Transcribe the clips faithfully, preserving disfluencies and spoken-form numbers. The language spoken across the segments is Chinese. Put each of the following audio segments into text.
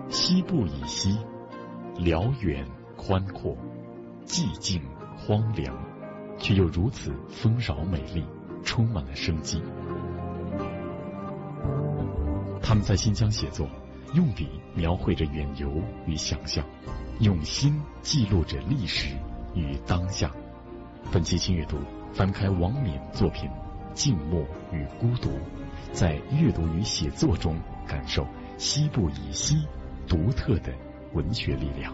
西部以西，辽远宽阔，寂静荒凉，却又如此丰饶美丽，充满了生机。他们在新疆写作，用笔描绘着远游与想象，用心记录着历史与当下。本期轻阅读，翻开王冕作品《静默与孤独》，在阅读与写作中感受西部以西独特的文学力量。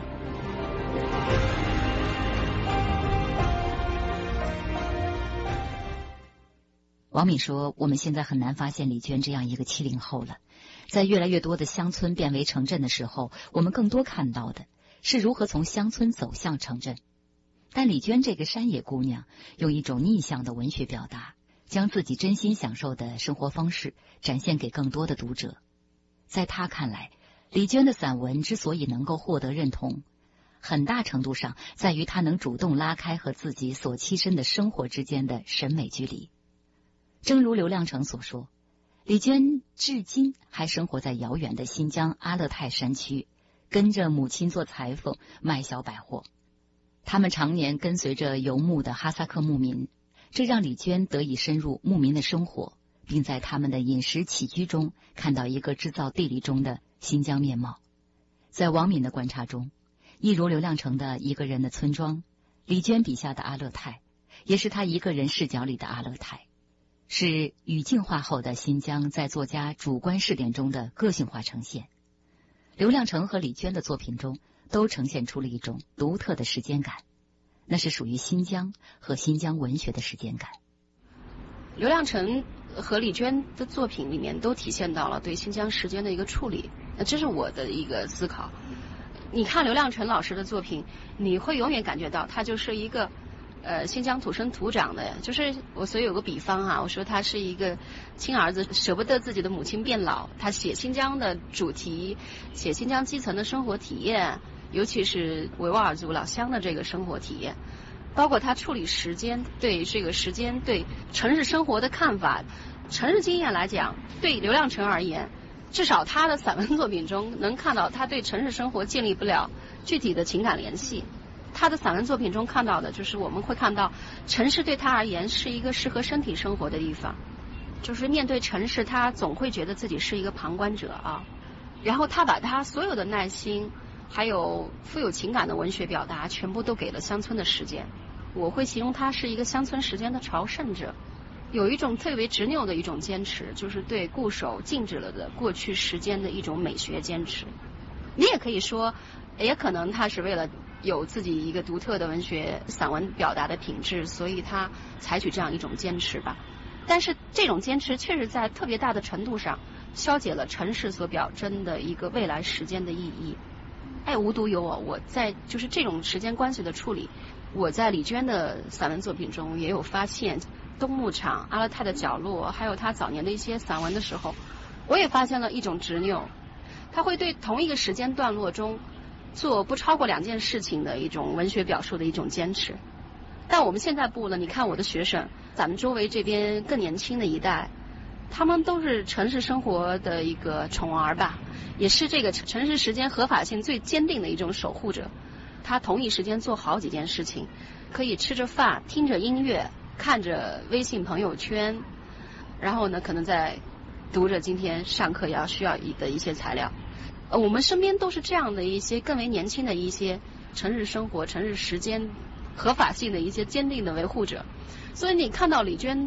王敏说，我们现在很难发现李娟这样一个七零后了。在越来越多的乡村变为城镇的时候，我们更多看到的是如何从乡村走向城镇。但李娟这个山野姑娘用一种逆向的文学表达，将自己真心享受的生活方式展现给更多的读者。在她看来，李娟的散文之所以能够获得认同，很大程度上在于她能主动拉开和自己所栖身的生活之间的审美距离。正如刘亮程所说，李娟至今还生活在遥远的新疆阿勒泰山区，跟着母亲做裁缝，卖小百货。他们常年跟随着游牧的哈萨克牧民，这让李娟得以深入牧民的生活，并在他们的饮食起居中看到一个制造地理中的新疆面貌。在王敏的观察中，一如刘亮程的一个人的村庄，李娟笔下的阿勒泰也是他一个人视角里的阿勒泰，是语境化后的新疆在作家主观视点中的个性化呈现。刘亮程和李娟的作品中都呈现出了一种独特的时间感，那是属于新疆和新疆文学的时间感。 刘亮程和李娟的作品里面都体现到了对新疆时间的一个处理，那这是我的一个思考。你看刘亮程老师的作品，你会永远感觉到他就是一个呃，新疆土生土长的，就是我所以有个比方啊，我说他是一个亲儿子舍不得自己的母亲变老，他写新疆的主题，写新疆基层的生活体验，尤其是维吾尔族老乡的这个生活体验，包括他处理时间，对这个时间，对城市生活的看法。城市经验来讲，对刘亮程而言，至少他的散文作品中能看到他对城市生活建立不了具体的情感联系。他的散文作品中看到的就是我们会看到城市对他而言是一个适合身体生活的地方，就是面对城市他总会觉得自己是一个旁观者啊。然后他把他所有的耐心还有富有情感的文学表达全部都给了乡村的时间。我会形容他是一个乡村时间的朝圣者，有一种特别执拗的一种坚持，就是对固守静止了的过去时间的一种美学坚持。你也可以说，也可能他是为了有自己一个独特的文学散文表达的品质，所以他采取这样一种坚持吧。但是这种坚持确实在特别大的程度上消解了城市所表征的一个未来时间的意义。哎，无独有偶，我在就是这种时间关系的处理，我在李娟的散文作品中也有发现。东牧场、阿勒泰的角落，还有他早年的一些散文的时候，我也发现了一种执拗，他会对同一个时间段落中做不超过两件事情的一种文学表述的一种坚持。但我们现在不了，你看我的学生，咱们周围这边更年轻的一代，他们都是城市生活的一个宠儿吧，也是这个城市时间合法性最坚定的一种守护者。他同一时间做好几件事情，可以吃着饭，听着音乐，看着微信朋友圈，然后呢可能在读着今天上课要需要的一些材料。呃，我们身边都是这样的一些更为年轻的一些城市生活、城市时间合法性的一些坚定的维护者。所以你看到李娟